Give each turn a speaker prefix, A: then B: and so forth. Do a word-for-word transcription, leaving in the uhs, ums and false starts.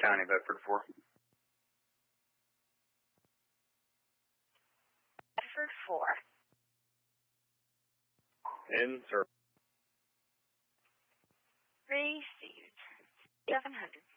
A: County, Bedford four.
B: Bedford four.
A: In service.
B: Received. seven hundred.